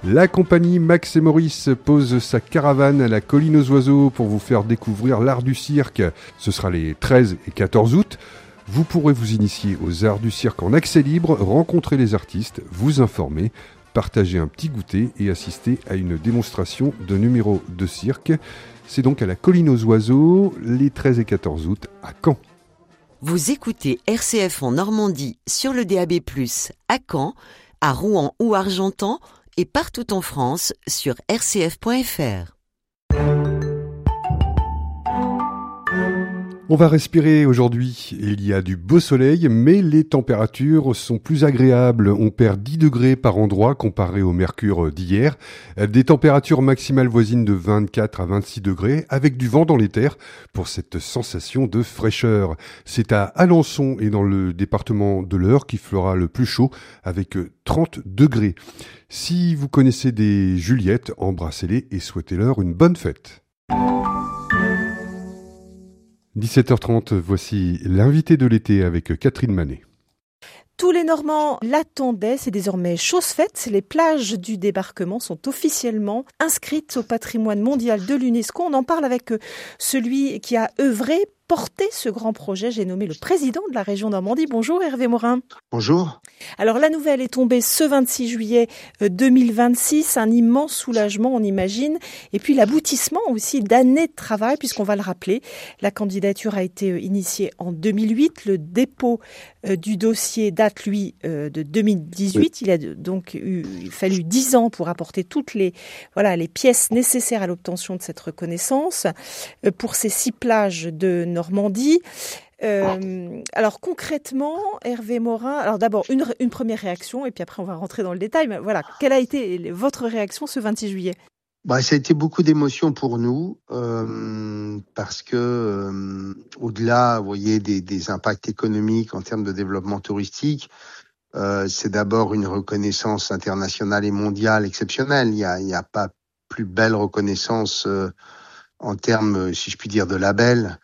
La compagnie Max et Maurice pose sa caravane à la Colline aux Oiseaux pour vous faire découvrir l'art du cirque. Ce sera les 13 et 14 août. Vous pourrez vous initier aux arts du cirque en accès libre, rencontrer les artistes, vous informer, partager un petit goûter et assister à une démonstration de numéros de cirque. C'est donc à la Colline aux Oiseaux, les 13 et 14 août, à Caen. Vous écoutez RCF en Normandie sur le DAB+, à Caen, à Rouen ou Argentan et partout en France sur rcf.fr. On va respirer aujourd'hui. Il y a du beau soleil, mais les températures sont plus agréables. On perd 10 degrés par endroit comparé au mercure d'hier. Des températures maximales voisines de 24 à 26 degrés, avec du vent dans les terres pour cette sensation de fraîcheur. C'est à Alençon et dans le département de l'Eure qu'il fera le plus chaud, avec 30 degrés. Si vous connaissez des Juliettes, embrassez-les et souhaitez-leur une bonne fête. 17h30, voici l'invité de l'été avec Catherine Manet. Tous les Normands l'attendaient, c'est désormais chose faite. Les plages du débarquement sont officiellement inscrites au patrimoine mondial de l'UNESCO. On en parle avec celui qui a œuvré, porté ce grand projet. J'ai nommé le président de la région Normandie. Bonjour Hervé Morin. Bonjour. Alors la nouvelle est tombée ce 26 juillet 2026, un immense soulagement on imagine, et puis l'aboutissement aussi d'années de travail puisqu'on va le rappeler, la candidature a été initiée en 2008, le dépôt du dossier date lui de 2018, oui. Il a donc fallu 10 ans pour apporter toutes les pièces nécessaires à l'obtention de cette reconnaissance pour ces 6 plages de Normandie. Alors concrètement, Hervé Morin, alors d'abord une première réaction et puis après on va rentrer dans le détail, mais voilà, quelle a été votre réaction ce 26 juillet ? Ça a été beaucoup d'émotions pour nous parce que au-delà, vous voyez, des impacts économiques en termes de développement touristique, c'est d'abord une reconnaissance internationale et mondiale exceptionnelle. Il y a pas plus belle reconnaissance en termes, si je puis dire, de label.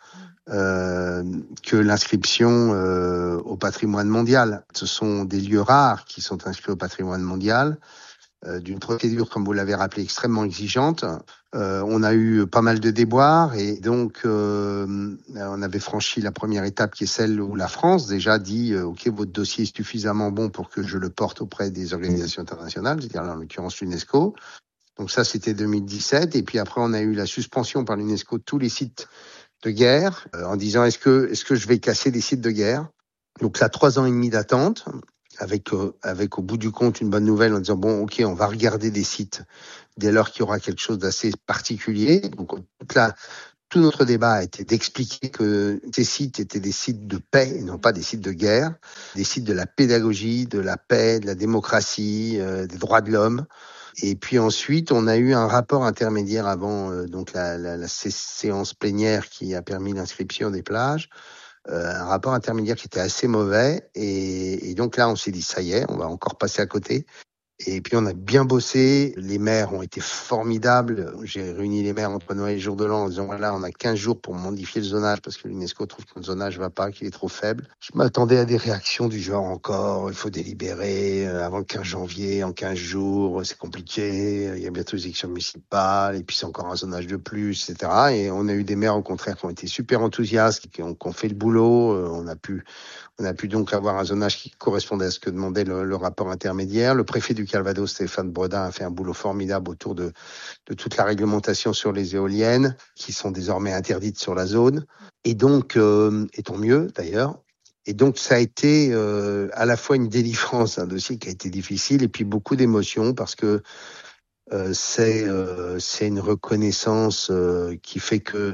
Que l'inscription au patrimoine mondial. Ce sont des lieux rares qui sont inscrits au patrimoine mondial, d'une procédure, comme vous l'avez rappelé, extrêmement exigeante. On a eu pas mal de déboires et donc on avait franchi la première étape qui est celle où la France déjà dit OK, votre dossier est suffisamment bon pour que je le porte auprès des organisations internationales, c'est-à-dire en l'occurrence l'UNESCO. Donc ça, c'était 2017 et puis après on a eu la suspension par l'UNESCO de tous les sites de guerre, en disant est-ce que je vais casser des sites de guerre. Donc là, 3 ans et demi d'attente, avec au bout du compte une bonne nouvelle en disant bon, ok, on va regarder des sites dès lors qu'il y aura quelque chose d'assez particulier. Donc tout notre débat a été d'expliquer que ces sites étaient des sites de paix et non pas des sites de guerre, des sites de la pédagogie, de la paix, de la démocratie, des droits de l'homme. Et puis ensuite, on a eu un rapport intermédiaire avant donc la séance plénière qui a permis l'inscription des plages, un rapport intermédiaire qui était assez mauvais. Et donc là, on s'est dit, ça y est, on va encore passer à côté. Et puis on a bien bossé, les maires ont été formidables. J'ai réuni les maires entre Noël et Jour de l'An en disant voilà, on a 15 jours pour modifier le zonage parce que l'UNESCO trouve que le zonage va pas, qu'il est trop faible. Je m'attendais à des réactions du genre encore, il faut délibérer avant le 15 janvier, en 15 jours, c'est compliqué, il y a bientôt les élections municipales et puis c'est encore un zonage de plus, etc. Et on a eu des maires au contraire qui ont été super enthousiastes, qui ont fait le boulot, on a pu donc avoir un zonage qui correspondait à ce que demandait le rapport intermédiaire. Le préfet du Calvados, Stéphane Bredin, a fait un boulot formidable autour de toute la réglementation sur les éoliennes, qui sont désormais interdites sur la zone. Et donc, et tant mieux d'ailleurs. Et donc, ça a été à la fois une délivrance, un dossier qui a été difficile, et puis beaucoup d'émotions, parce que c'est une reconnaissance qui fait que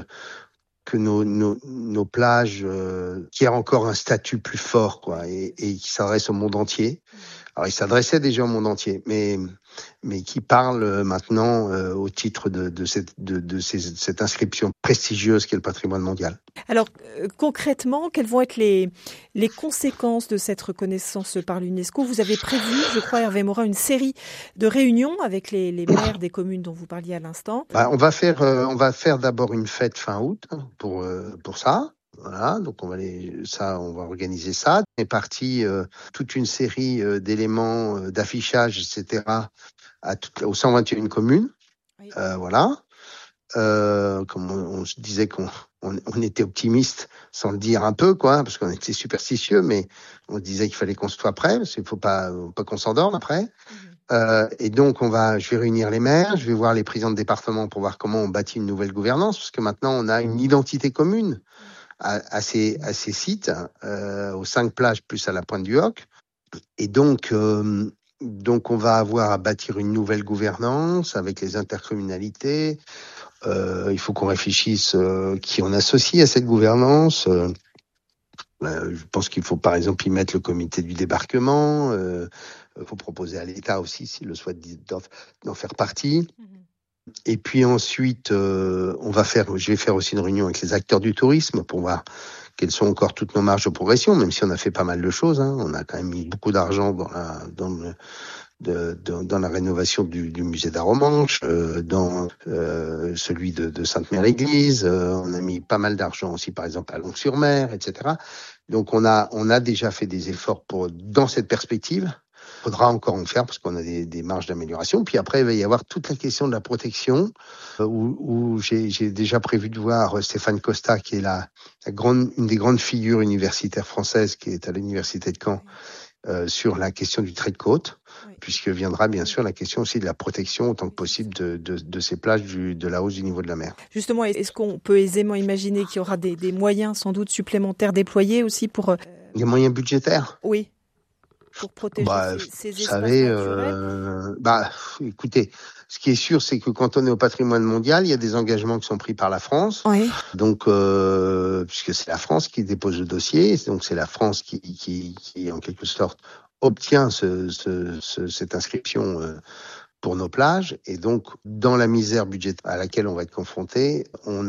nos plages acquièrent encore un statut plus fort, quoi, et qui s'adresse au monde entier. Alors, il s'adressait déjà au monde entier, mais qui parle maintenant au titre de cette inscription prestigieuse qu'est le patrimoine mondial. Alors, concrètement, quelles vont être les conséquences de cette reconnaissance par l'UNESCO ? Vous avez prévu, je crois, Hervé Morin, une série de réunions avec les maires des communes dont vous parliez à l'instant. On va faire d'abord une fête fin août pour ça. Voilà, donc on va organiser ça. On est parti toute une série d'éléments d'affichage, etc., aux 121 communes. Oui. Voilà. Comme on se disait qu'on était optimiste sans le dire un peu, quoi, parce qu'on était superstitieux, mais on disait qu'il fallait qu'on soit prêt, parce qu'il faut pas qu'on s'endorme après. Et donc je vais réunir les maires, je vais voir les présidents de département pour voir comment on bâtit une nouvelle gouvernance, parce que maintenant on a une identité commune à ces sites, aux 5 plages plus à la pointe du Hoc. Et donc on va avoir à bâtir une nouvelle gouvernance avec les intercommunalités. Il faut qu'on réfléchisse qui on associe à cette gouvernance. Je pense qu'il faut par exemple y mettre le comité du débarquement. Faut proposer à l'État aussi, s'il le souhaite, d'en faire partie. Et puis ensuite, je vais faire aussi une réunion avec les acteurs du tourisme pour voir quelles sont encore toutes nos marges de progression, même si on a fait pas mal de choses. Hein. On a quand même mis beaucoup d'argent dans la rénovation du musée d'Aromanche, dans celui de Sainte-Mère-Église. On a mis pas mal d'argent aussi, par exemple, à Lons-sur-Mer, etc. Donc on a déjà fait des efforts dans cette perspective. Il faudra encore en faire parce qu'on a des marges d'amélioration. Puis après, il va y avoir toute la question de la protection, où j'ai déjà prévu de voir Stéphane Costa, qui est une des grandes figures universitaires françaises, qui est à l'université de Caen, sur la question du trait de côte, puisque viendra bien sûr la question aussi de la protection autant que possible de ces plages de la hausse du niveau de la mer. Justement, est-ce qu'on peut aisément imaginer qu'il y aura des moyens sans doute supplémentaires déployés aussi pour... Des moyens budgétaires ? Oui. Pour protéger ces espaces naturels. Écoutez, ce qui est sûr, c'est que quand on est au patrimoine mondial, il y a des engagements qui sont pris par la France. Oui. Donc, puisque c'est la France qui dépose le dossier, donc c'est la France qui en quelque sorte obtient cette inscription pour nos plages. Et donc, dans la misère budgétaire à laquelle on va être confronté, on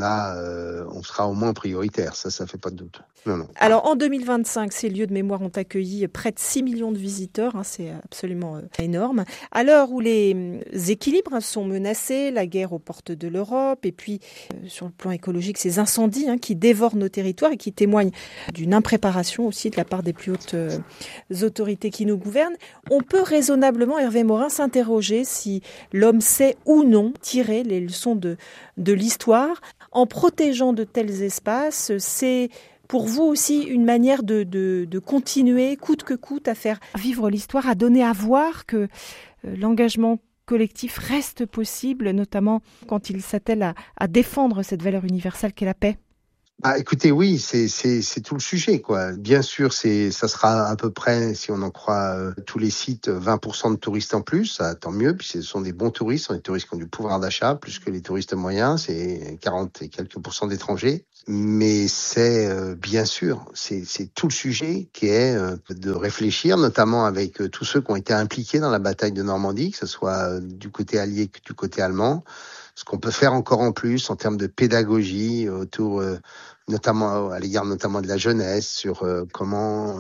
sera au moins prioritaire. Ça fait pas de doute. Non. Alors, en 2025, ces lieux de mémoire ont accueilli près de 6 millions de visiteurs. C'est absolument énorme. À l'heure où les équilibres sont menacés, la guerre aux portes de l'Europe, et puis, sur le plan écologique, ces incendies qui dévorent nos territoires et qui témoignent d'une impréparation aussi de la part des plus hautes autorités qui nous gouvernent, on peut raisonnablement, Hervé Morin, s'interroger si l'homme sait ou non tirer les leçons de l'histoire. En protégeant de tels espaces, c'est pour vous aussi une manière de continuer, coûte que coûte, à faire vivre l'histoire, à donner à voir que l'engagement collectif reste possible, notamment quand il s'attelle à défendre cette valeur universelle qu'est la paix. Écoutez, oui, c'est tout le sujet, quoi. Bien sûr, ça sera à peu près, si on en croit tous les sites, 20% de touristes en plus. Ça, tant mieux, puis ce sont des bons touristes, ce sont des touristes qui ont du pouvoir d'achat, plus que les touristes moyens, c'est 40 et quelques % d'étrangers. Mais c'est bien sûr, c'est tout le sujet qui est de réfléchir, notamment avec tous ceux qui ont été impliqués dans la bataille de Normandie, que ce soit du côté allié que du côté allemand. Ce qu'on peut faire encore en plus en termes de pédagogie autour, notamment à l'égard notamment de la jeunesse, sur comment,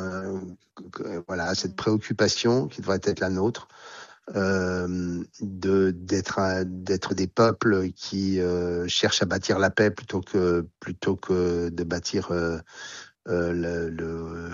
cette préoccupation qui devrait être la nôtre, d'être des peuples qui cherchent à bâtir la paix plutôt que de bâtir le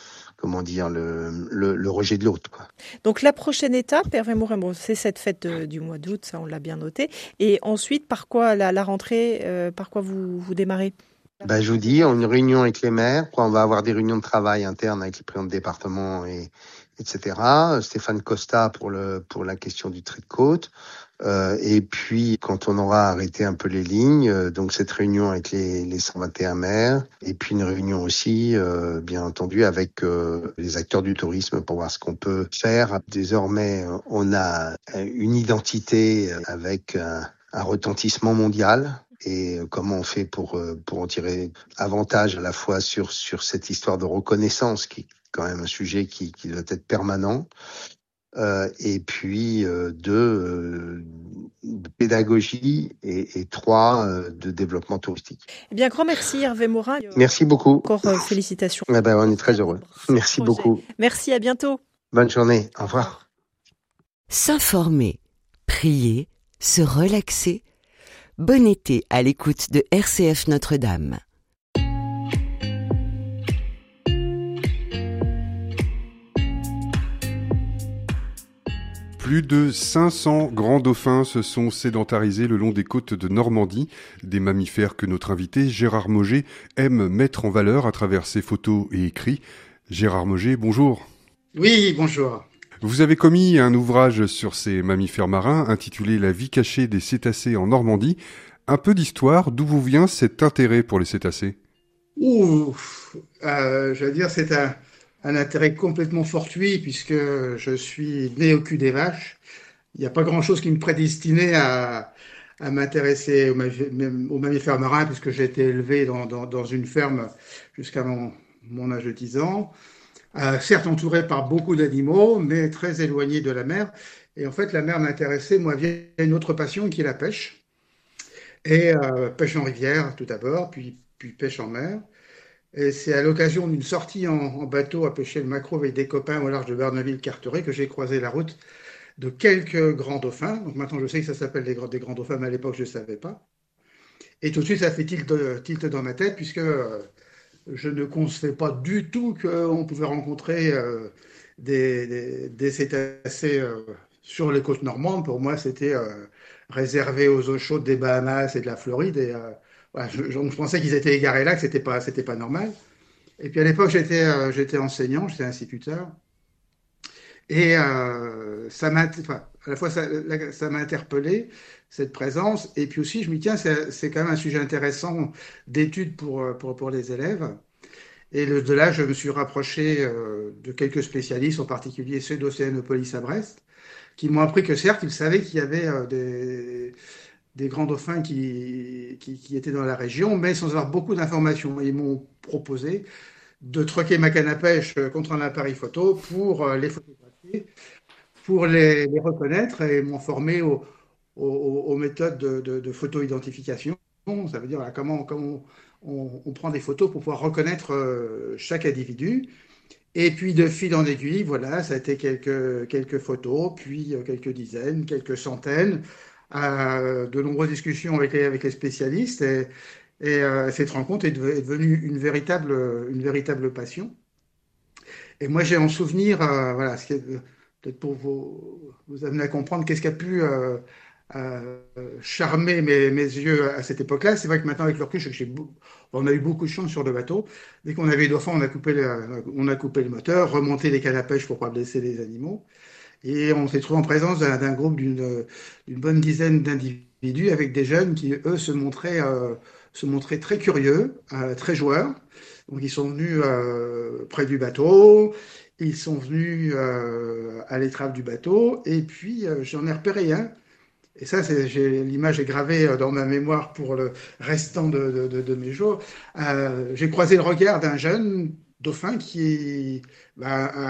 rejet de l'autre, quoi. Donc la prochaine étape, Hervé Morin, c'est cette fête du mois d'août, ça on l'a bien noté. Et ensuite, par quoi la rentrée, par quoi vous démarrez ? Je vous dis, une réunion avec les maires, on va avoir des réunions de travail internes avec les présidents de département etc. Stéphane Costa pour la question du trait de côte. Et puis, quand on aura arrêté un peu les lignes, donc cette réunion avec les 121 maires, et puis une réunion aussi, bien entendu, avec les acteurs du tourisme pour voir ce qu'on peut faire. Désormais, on a une identité avec un retentissement mondial. Et comment on fait pour en tirer avantage à la fois sur cette histoire de reconnaissance qui est quand même un sujet qui doit être permanent, et puis de pédagogie et 3 de développement touristique. Eh bien, grand merci Hervé Morin. Merci beaucoup. Encore félicitations. On est très heureux. Merci beaucoup. Merci, à bientôt. Bonne journée. Au revoir. S'informer, prier, se relaxer. Bon été à l'écoute de RCF Notre-Dame. Plus de 500 grands dauphins se sont sédentarisés le long des côtes de Normandie, des mammifères que notre invité Gérard Mauger aime mettre en valeur à travers ses photos et écrits. Gérard Mauger, bonjour. Oui, bonjour. Vous avez commis un ouvrage sur ces mammifères marins intitulé « La vie cachée des cétacés en Normandie ». Un peu d'histoire, d'où vous vient cet intérêt pour les cétacés ? Je veux dire, c'est un intérêt complètement fortuit puisque je suis né au cul des vaches. Il n'y a pas grand-chose qui me prédestinait à m'intéresser aux mammifères marins puisque j'ai été élevé dans une ferme jusqu'à mon âge de 10 ans. Certes entouré par beaucoup d'animaux, mais très éloigné de la mer. Et en fait, la mer m'intéressait, moi, via une autre passion qui est la pêche. Et pêche en rivière tout d'abord, puis pêche en mer. Et c'est à l'occasion d'une sortie en bateau à pêcher le maquereau avec des copains au large de Barneville-Carteret que j'ai croisé la route de quelques grands dauphins. Donc maintenant, je sais que ça s'appelle des grands dauphins, mais à l'époque, je ne savais pas. Et tout de suite, ça fait tilt dans ma tête, puisque je ne concevais pas du tout qu'on pouvait rencontrer des cétacés sur les côtes normandes. Pour moi, c'était réservé aux eaux chaudes des Bahamas et de la Floride. Et voilà, je pensais qu'ils étaient égarés là, que c'était pas normal. Et puis à l'époque, j'étais enseignant, j'étais instituteur. Et à la fois, ça m'a interpellé, cette présence. Et puis aussi, je me dis, tiens, c'est quand même un sujet intéressant d'étude pour les élèves. Et de là, je me suis rapproché de quelques spécialistes, en particulier ceux d'Océanopolis à Brest, qui m'ont appris que certes, ils savaient qu'il y avait des grands dauphins qui étaient dans la région, mais sans avoir beaucoup d'informations. Ils m'ont proposé de troquer ma canne à pêche contre un appareil photo pour les photographier, pour les reconnaître et m'ont formé aux méthodes de photo-identification. Ça veut dire là, comment on prend des photos pour pouvoir reconnaître chaque individu. Et puis de fil en aiguille, voilà, ça a été quelques photos, puis quelques dizaines, quelques centaines, de nombreuses discussions avec les spécialistes. Et cette rencontre est devenue une véritable passion. Et moi, j'ai en souvenir, voilà, peut-être pour vous amener à comprendre qu'est-ce qui a pu charmer mes yeux à cette époque-là. C'est vrai que maintenant, avec le recul, on a eu beaucoup de chance sur le bateau. Dès qu'on avait eu dauphins, on a coupé le moteur, remonté les cannes à pêche pour ne pas blesser les animaux. Et on s'est trouvé en présence d'un groupe d'une bonne dizaine d'individus avec des jeunes qui, eux, se montraient très curieux, très joueurs. Donc, ils sont venus près du bateau, ils sont venus à l'étrave du bateau, et puis j'en ai repéré un. Et ça, l'image est gravée dans ma mémoire pour le restant de mes jours. J'ai croisé le regard d'un jeune dauphin qui,